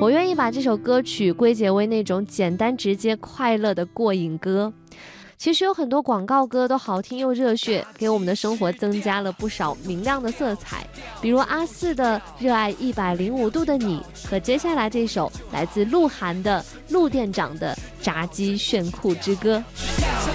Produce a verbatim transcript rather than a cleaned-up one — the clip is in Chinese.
我愿意把这首歌曲归结为那种简单直接快乐的过瘾歌。其实有很多广告歌都好听又热血，给我们的生活增加了不少明亮的色彩，比如阿四的《热爱一百零五度的你》和接下来这首来自鹿晗的陆店长的《炸鸡炫酷之歌》。